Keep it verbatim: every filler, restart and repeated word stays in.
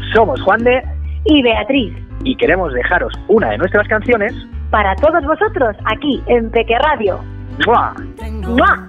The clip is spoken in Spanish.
Somos Juan de y Beatriz y queremos dejaros una de nuestras canciones para todos vosotros aquí en Peque Radio. ¡Mua! ¡Mua!